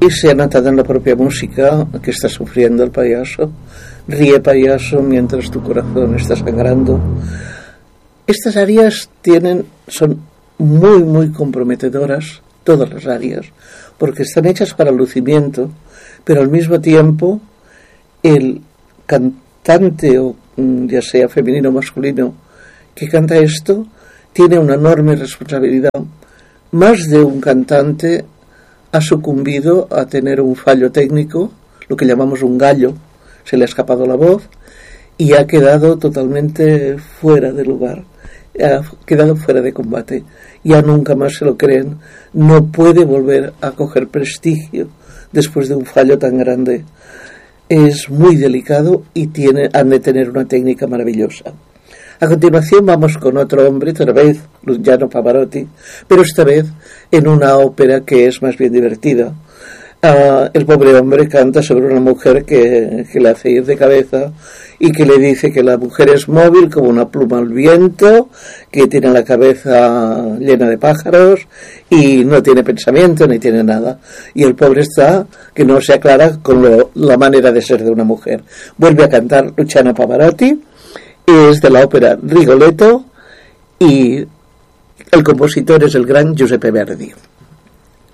y se ha notado en la propia música que está sufriendo el payaso. Ríe, payaso, mientras tu corazón está sangrando. Estas arias son muy, muy comprometedoras, todas las arias, porque están hechas para lucimiento, pero al mismo tiempo el cantante, o ya sea femenino o masculino, que canta esto, tiene una enorme responsabilidad. Más de un cantante ha sucumbido a tener un fallo técnico, lo que llamamos un gallo, se le ha escapado la voz y ha quedado totalmente fuera de lugar, ha quedado fuera de combate, ya nunca más se lo creen, no puede volver a coger prestigio después de un fallo tan grande. Es muy delicado y han de tener una técnica maravillosa. A continuación vamos con otro hombre, otra vez Luciano Pavarotti, pero esta vez en una ópera que es más bien divertida. El pobre hombre canta sobre una mujer que le hace ir de cabeza y que le dice que la mujer es móvil como una pluma al viento, que tiene la cabeza llena de pájaros y no tiene pensamiento ni tiene nada. Y el pobre está que no se aclara con la manera de ser de una mujer. Vuelve a cantar Luciano Pavarotti, es de la ópera Rigoletto y el compositor es el gran Giuseppe Verdi.